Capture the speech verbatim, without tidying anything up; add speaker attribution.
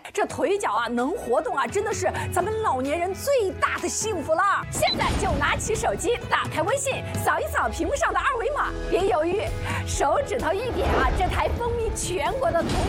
Speaker 1: 这腿脚啊能活动啊，真的是咱们老年人最大的幸福了。现在就拿起手机，打开微信，扫一扫屏幕上的二维码，别犹豫，手指头一点啊，这台风靡全国的童